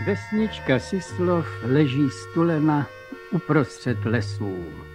Vesnička Syslov leží stulena uprostřed lesů.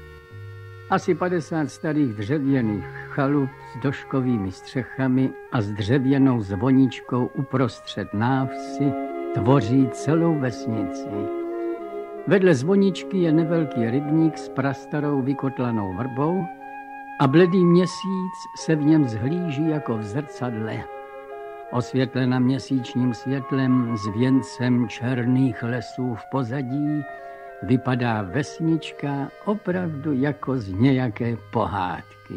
Asi 50 starých dřevěných chalup s doškovými střechami a s dřevěnou zvoničkou uprostřed návsi tvoří celou vesnici. Vedle zvoničky je nevelký rybník s prastarou vykotlanou vrbou a bledý měsíc se v něm zhlíží jako v zrcadle. Osvětlena měsíčním světlem s věncem černých lesů v pozadí vypadá vesnička opravdu jako z nějaké pohádky.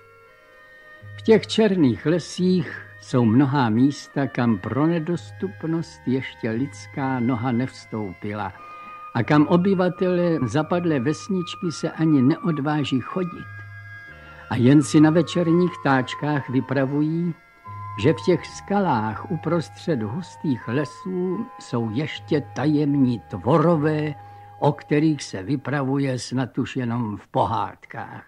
V těch černých lesích jsou mnohá místa, kam pro nedostupnost ještě lidská noha nevstoupila a kam obyvatelé zapadlé vesničky se ani neodváží chodit. A jen si na večerních táčkách vypravují, že v těch skalách uprostřed hustých lesů jsou ještě tajemní tvorové, o kterých se vypravuje snad už jenom v pohádkách.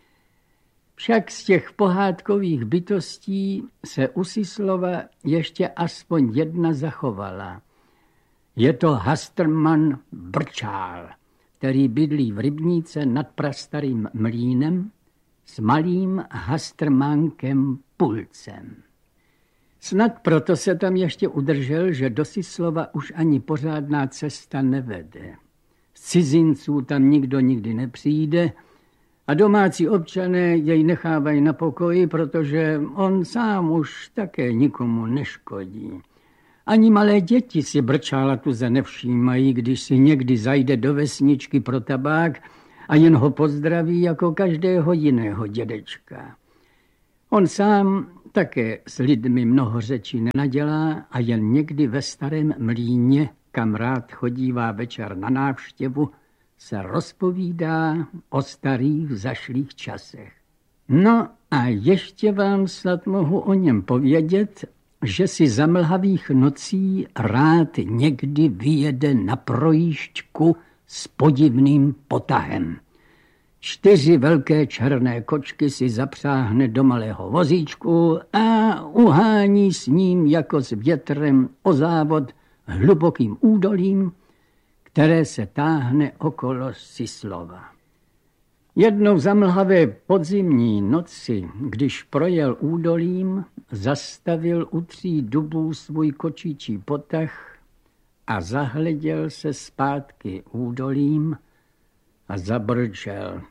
Však z těch pohádkových bytostí se u Syslova ještě aspoň jedna zachovala. Je to Hastrman Brčál, který bydlí v rybníce nad prastarým mlýnem s malým Hastrmánkem Pulcem. Snad proto se tam ještě udržel, že do Syslova už ani pořádná cesta nevede. Z cizinců tam nikdo nikdy nepřijde a domácí občané jej nechávají na pokoji, protože on sám už také nikomu neškodí. Ani malé děti si Brčála tuze nevšímají, když si někdy zajde do vesničky pro tabák a jen ho pozdraví jako každého jiného dědečka. On sám také s lidmi mnoho řečí nenadělá a jen někdy ve starém mlýně, kam rád chodívá večer na návštěvu, se rozpovídá o starých zašlých časech. No a ještě vám snad mohu o něm povědět, že si za mlhavých nocí rád někdy vyjede na projížďku s podivným potahem. 4 velké černé kočky si zapřáhne do malého vozíčku a uhání s ním jako s větrem o závod hlubokým údolím, které se táhne okolo Syslova. Jednou za mlhavé podzimní noci, když projel údolím, zastavil u 3 dubů svůj kočičí potah a zahleděl se zpátky údolím a zabrčel.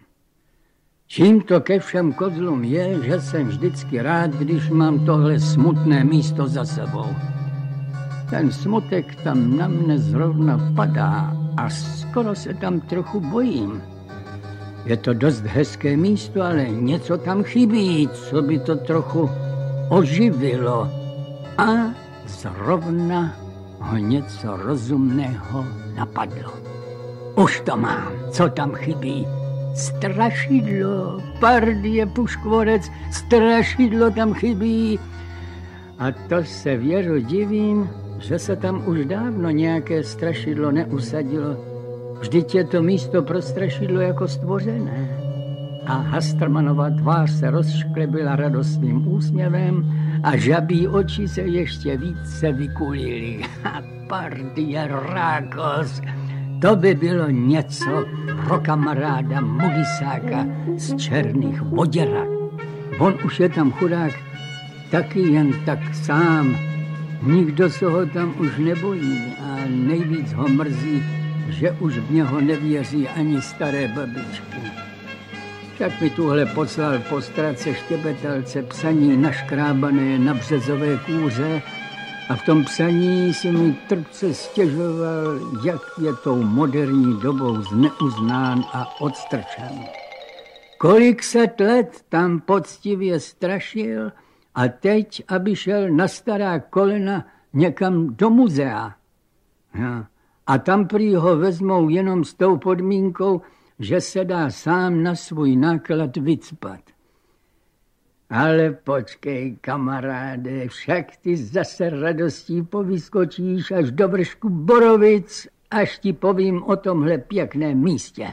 Čím to ke všem kozlům je, že jsem vždycky rád, když mám tohle smutné místo za sebou. Ten smutek tam na mne zrovna padá a skoro se tam trochu bojím. Je to dost hezké místo, ale něco tam chybí, co by to trochu oživilo. A zrovna ho něco rozumného napadlo. Už to mám, co tam chybí. Strašidlo, pardie puškvorec, strašidlo tam chybí. A to se Věro divím, že se tam už dávno nějaké strašidlo neusadilo. Vždyť je to místo pro strašidlo jako stvořené. A Hastrmanova tvář se rozšklebila radostným úsměvem a žabí oči se ještě více vykulily. A pardie rákos, to by bylo něco pro kamaráda Mudisáka z Černých Voděrak. On už je tam chudák taky jen tak sám. Nikdo se ho tam už nebojí a nejvíc ho mrzí, že už v něho nevěří ani staré babičky. Však mi tuhle poslal po strace štěbetelce psaní naškrábané na březové kůře a v tom psaní si mi trpce stěžoval, jak je tou moderní dobou zneuznán a odstrčen. Kolik set let tam poctivě strašil a teď, aby šel na stará kolena někam do muzea. Ja. A tam prý ho vezmou jenom s tou podmínkou, že se dá sám na svůj náklad vycpat. Ale počkej, kamaráde, však ty zase radostí povyskočíš až do vršku Borovic, až ti povím o tomhle pěkném místě.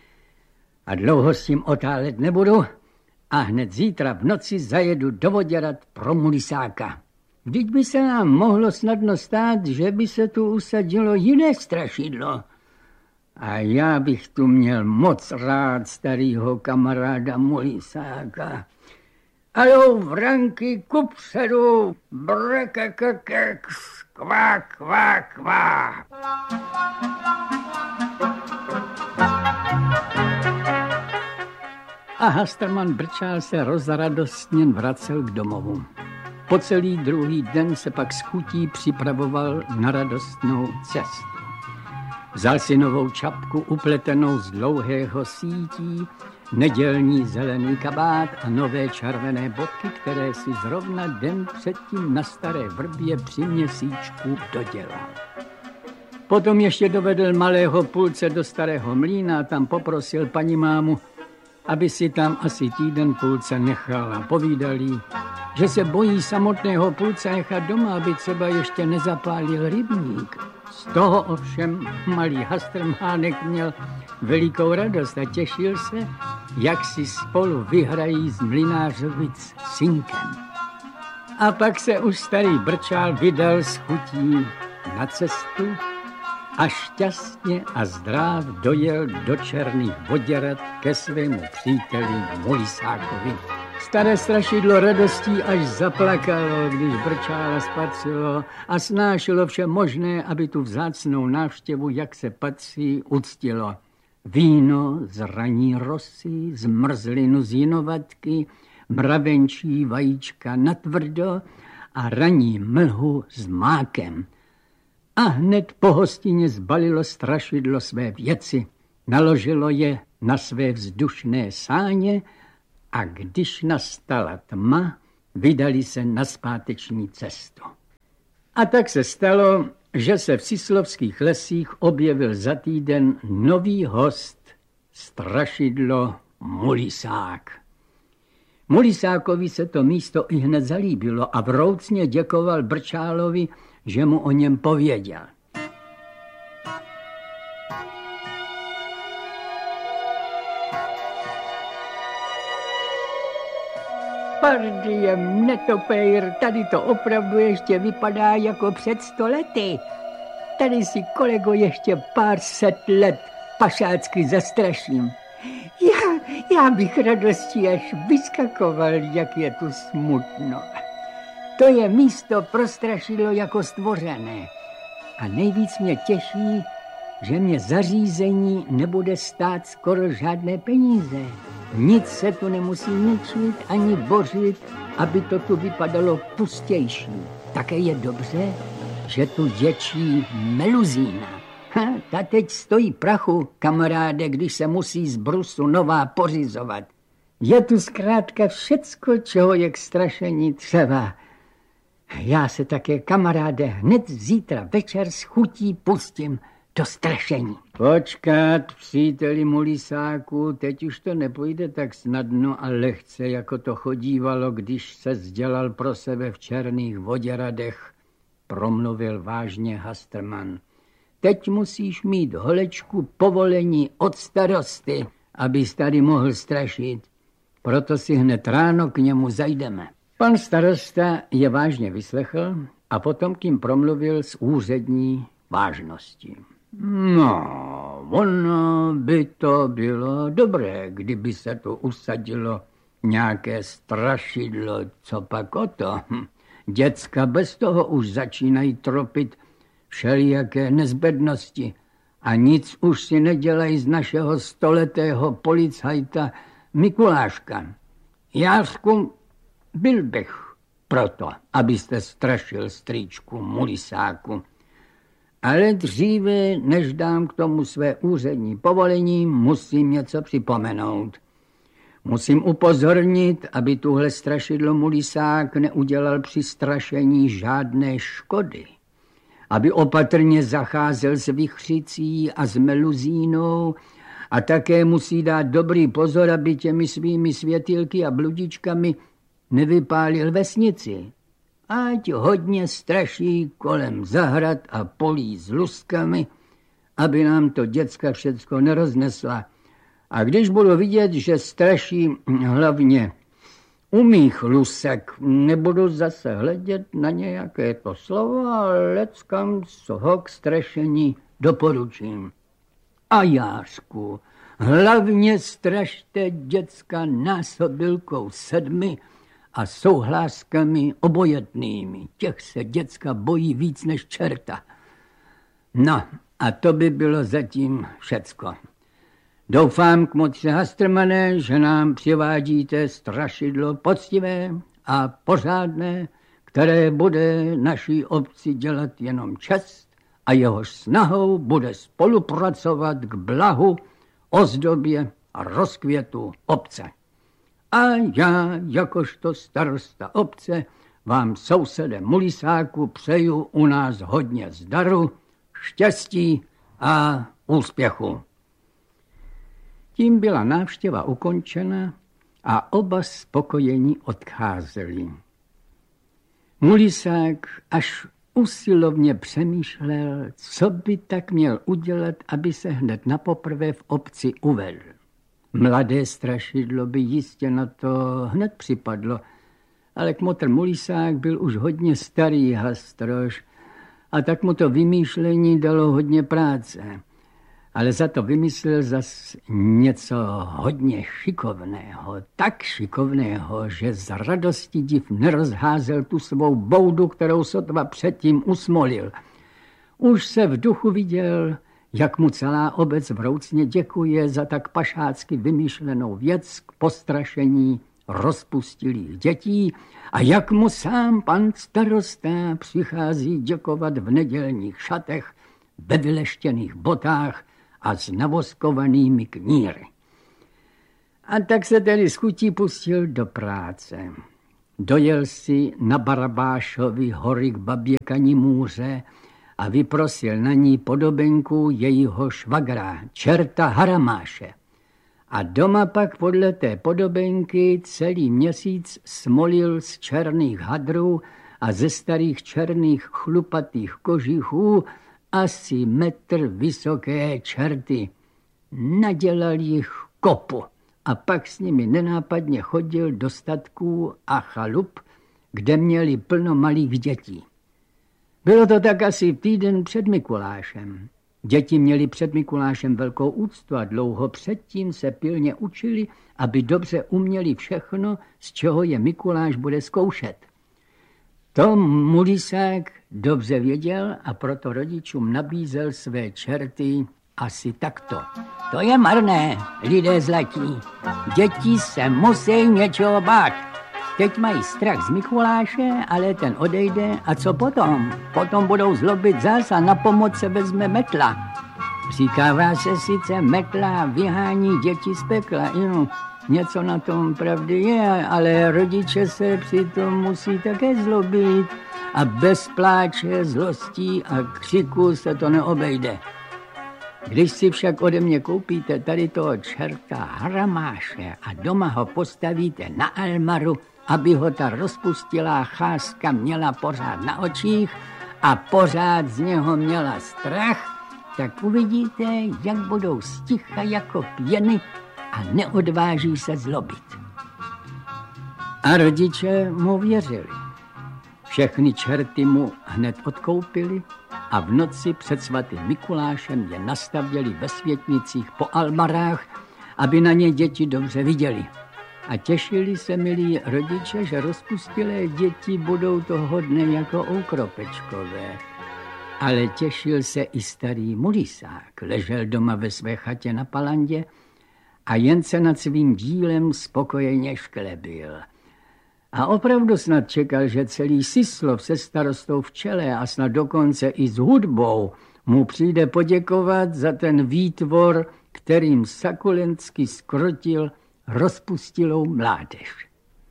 A dlouho s tím otálet nebudu a hned zítra v noci zajedu do Voděrat pro Mudisáka. Vždyť by se nám mohlo snadno stát, že by se tu usadilo jiné strašidlo. A já bych tu měl moc rád starýho kamaráda Mulisáka. Alo, vranky, kupředu, brekekekek, kvá, kvá, kvá. A Hasterman Brčál se rozradostněn vracel k domovu. Po celý druhý den se pak s chutí připravoval na radostnou cestu. Vzal si novou čapku upletenou z dlouhého sítí, nedělní zelený kabát a nové červené bodky, které si zrovna den předtím na Staré Vrbě při měsíčku dodělal. Potom ještě dovedl malého Pulce do Starého Mlýna a tam poprosil paní mámu, aby si tam asi týden Pulce nechala. Povídal jí, že se bojí samotného Pulce nechat doma, aby třeba ještě nezapálil rybník. Z toho ovšem malý Hastrmánek měl velikou radost a těšil se, jak si spolu vyhrají z Mlynářovic synkem. A pak se už starý Brčál vydal s chutí na cestu a šťastně a zdráv dojel do Černých Voděrad ke svému příteli Mulisákovi. Staré strašidlo radostí až zaplakalo, když Brčála spatřilo a snášelo vše možné, aby tu vzácnou návštěvu, jak se patří, uctilo. Víno z raní rosy, zmrzlinu z jinovatky, mravenčí vajíčka natvrdo a raní mlhu s mákem. A hned po hostině zbalilo strašidlo své věci, naložilo je na své vzdušné sáně a když nastala tma, vydali se na zpáteční cestu. A tak se stalo, že se v Sislovských lesích objevil za týden nový host, strašidlo Mulisák. Mulisákovi se to místo i hned zalíbilo a vroucně děkoval Brčálovi, že mu o něm pověděl. Pardiem, netopejr, tady to opravdu ještě vypadá jako před 100 lety. Tady si, kolego, ještě pár set let pašácky zastraším. Já bych radostí až vyskakoval, jak je tu smutno. To je místo pro strašidlo jako stvořené. A nejvíc mě těší, že mě zařízení nebude stát skoro žádné peníze. Nic se tu nemusí ničit ani bořit, aby to tu vypadalo pustější. Také je dobře, že tu děčí meluzína. Ta teď stojí prachu, kamaráde, když se musí z brusu nová pořizovat. Je tu zkrátka všecko, čeho je k strašení třeba. Já se také, kamaráde, hned zítra večer s chutí pustím do strašení. Počkat, příteli Mulisáku, teď už to nepůjde tak snadno a lehce, jako to chodívalo, když se dělal pro sebe v Černých Voděradech, promluvil vážně Hastrman. Teď musíš mít, holečku, povolení od starosty, abys tady mohl strašit. Proto si hned ráno k němu zajdeme. Pan starosta je vážně vyslechl a potom k ním promluvil s úřední vážností. No, ono by to bylo dobré, kdyby se tu usadilo nějaké strašidlo, co pak o to. Děcka bez toho už začínají tropit všelijaké nezbednosti a nic už si nedělají z našeho 100letého policajta Mikuláška. Jářku, byl bych proto, abyste strašil strýčku Mulisáku. Ale dříve, než dám k tomu své úřední povolení, musím něco připomenout. Musím upozornit, aby tuhle strašidlo Mulisák neudělal při strašení žádné škody. Aby opatrně zacházel s vichřicí a s meluzínou a také musí dát dobrý pozor, aby těmi svými světýlky a bludičkami nevypálil vesnici. Ať hodně straší kolem zahrad a polí s luskami, aby nám to děcka všecko neroznesla. A když budu vidět, že straší hlavně U mých lusek nebudu zase hledět na nějaké to slovo, ale leckam ho k strašení doporučím. A Jářku, hlavně strašte děcka násobilkou 7 a souhláskami obojetnými. Těch se děcka bojí víc než čerta. No, a to by bylo zatím všecko. Doufám, kmotře Hastrmane, že nám přivádíte strašidlo poctivé a pořádné, které bude naší obci dělat jenom čest a jehož snahou bude spolupracovat k blahu, ozdobě a rozkvětu obce. A já, jakožto starosta obce, vám, sousede Mulisáku, přeju u nás hodně zdaru, štěstí a úspěchu. Tím byla návštěva ukončena a oba spokojení odcházeli. Mulisák až usilovně přemýšlel, co by tak měl udělat, aby se hned napoprvé v obci uvedl. Mladé strašidlo by jistě na to hned připadlo, ale kmotr Mulisák byl už hodně starý hastroš a tak mu to vymýšlení dalo hodně práce. Ale za to vymyslel zas něco hodně šikovného, tak šikovného, že z radosti div nerozházel tu svou boudu, kterou sotva předtím usmolil. Už se v duchu viděl, jak mu celá obec vroucně děkuje za tak pašácky vymýšlenou věc k postrašení rozpustilých dětí a jak mu sám pan starosta přichází děkovat v nedělních šatech, ve vyleštěných botách a s navoskovanými kníry. A tak se tedy s chutí pustil do práce. Dojel si na Barabášovi hory k babě Kanimůře a vyprosil na ní podobenku jejího švagra, čerta Haramáše. A doma pak podle té podobenky celý měsíc smolil z černých hadrů a ze starých černých chlupatých kožichů asi metr vysoké čerty. Nadělal jich kopu a pak s nimi nenápadně chodil do statků a chalup, kde měli plno malých dětí. Bylo to tak asi týden před Mikulášem. Děti měli před Mikulášem velkou úctu a dlouho předtím se pilně učili, aby dobře uměli všechno, z čeho je Mikuláš bude zkoušet. To Mulisák dobře věděl a proto rodičům nabízel své čerty asi takto. To je marné, lidé zlatí. Děti se musí něčeho bát. Teď mají strach z Mikuláše, ale ten odejde a co potom? Potom budou zlobit zas a na pomoc se vezme metla. Říkává se sice metla vyhání děti z pekla, něco na tom pravdy je, ale rodiče se přitom musí také zlobit a bez pláče, zlostí a křiku se to neobejde. Když si však ode mě koupíte tady toho čerta Haramáše a doma ho postavíte na almaru, aby ho ta rozpustilá cháska měla pořád na očích a pořád z něho měla strach, tak uvidíte, jak budou sticha jako pěny a neodváží se zlobit. A rodiče mu věřili. Všechny čerty mu hned odkoupili a v noci před svatým Mikulášem je nastavěli ve světnicích po almarách, aby na ně děti dobře viděli. A těšili se, milí rodiče, že rozpustilé děti budou toho dne jako oukropečkové. Ale těšil se i starý Mulisák, ležel doma ve své chatě na Palandě a jen se nad svým dílem spokojeně šklebil. A opravdu snad čekal, že celý Syslov se starostou v čele a snad dokonce i s hudbou mu přijde poděkovat za ten výtvor, kterým Sakulensky skrotil rozpustilou mládež.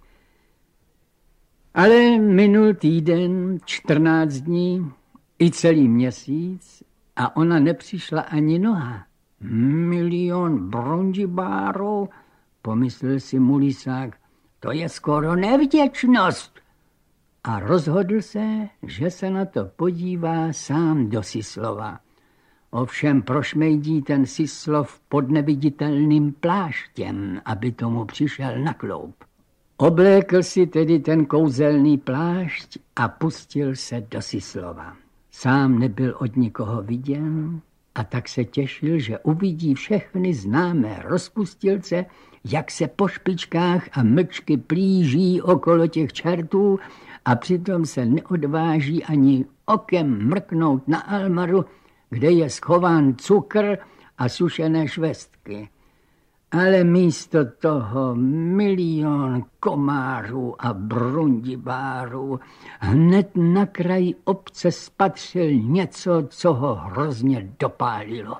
Ale minul týden, 14 dní i celý měsíc a ona nepřišla ani noha. Milion bronzibárů, pomyslel si Mulisák, to je skoro nevděčnost. A rozhodl se, že se na to podívá sám do Syslova. Ovšem prošmejdí ten Syslov pod neviditelným pláštěm, aby tomu přišel na kloup. Oblékl si tedy ten kouzelný plášť a pustil se do Syslova. Sám nebyl od nikoho viděn a tak se těšil, že uvidí všechny známé rozpustilce, jak se po špičkách a mlčky plíží okolo těch čertů a přitom se neodváží ani okem mrknout na almaru, kde je schován cukr a sušené švestky. Ale místo toho milion komárů a brundibárů hned na kraji obce spatřil něco, co ho hrozně dopálilo.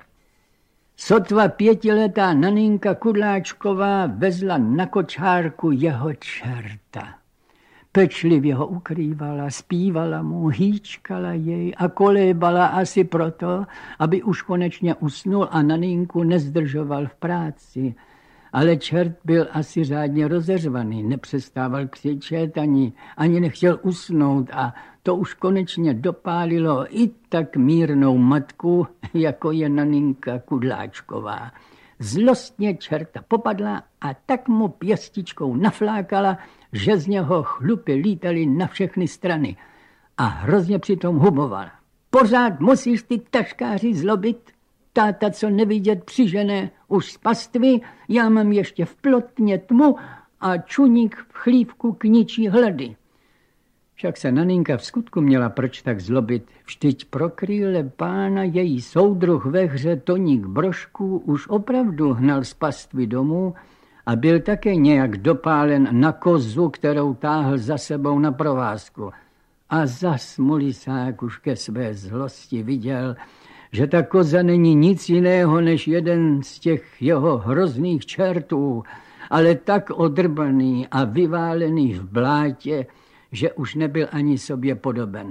Sotva 5letá Naninka Kudláčková vezla na kočárku jeho čerta. Pečlivě ho ukrývala, zpívala mu, hýčkala jej a kolébala asi proto, aby už konečně usnul a Naninku nezdržoval v práci. Ale čert byl asi řádně rozeřvaný, nepřestával křičet, ani nechtěl usnout a to už konečně dopálilo i tak mírnou matku, jako je Naninka Kudláčková. Zlostně čerta popadla a tak mu pěstičkou naflákala, že z něho chlupy lítaly na všechny strany a hrozně přitom hubovala. Pořád musíš ty taškáři zlobit, táta, co nevidět přižené už z pastvy, já mám ještě v plotně tmu a čuník v chlívku kničí hlady. Však se Naninka v skutku měla proč tak zlobit, vždyť pro krýle pána její soudruh ve hře Toník Brožků už opravdu hnal z pastvy domů a byl také nějak dopálen na kozu, kterou táhl za sebou na provázku. A zas Mulisák už ke své zlosti viděl, že ta koza není nic jiného než jeden z těch jeho hrozných čertů, ale tak odrbaný a vyválený v blátě, že už nebyl ani sobě podoben.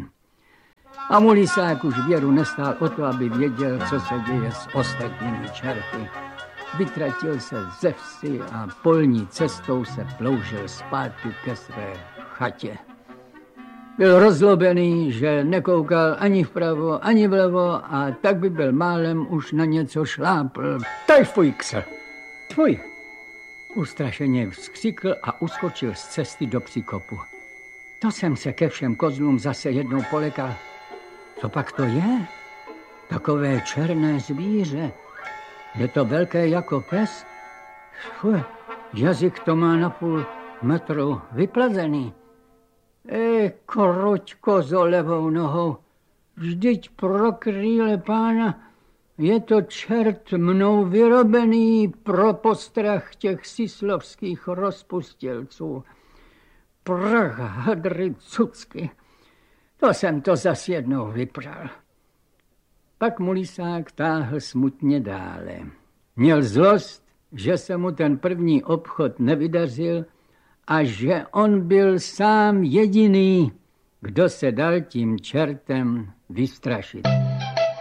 A Mulisák už věru nestál o to, aby věděl, co se děje s ostatními čerty. Vytratil se ze vsi a polní cestou se ploužil zpátky ke své chatě. Byl rozlobený, že nekoukal ani vpravo, ani vlevo a tak by byl málem už na něco šlápl. Tajfuj, kse! Tvoj! Ustrašeně vzkřikl a uskočil z cesty do příkopu. To jsem se ke všem kozlům zase jednou polekal. Co pak to je? Takové černé zvíře. Je to velké jako pes? Fuj, jazyk to má na půl metru vyplazený. Kroť, kozo, levou nohou. Vždyť pro krýle pána je to čert mnou vyrobený pro postrach těch syslovských rozpustilců. Prach, hadry, cucky. To jsem to zas jednou vypral. Pak Mulisák táhl smutně dále. Měl zlost, že se mu ten první obchod nevydařil a že on byl sám jediný, kdo se dal tím čertem vystrašit.